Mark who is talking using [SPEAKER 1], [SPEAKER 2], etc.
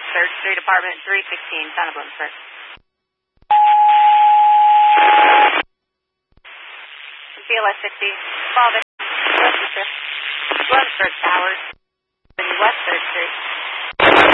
[SPEAKER 1] Third Street, apartment 316, Town of Bloomsburg. BLS 60, Bloomsburg Towers, West 3rd Street.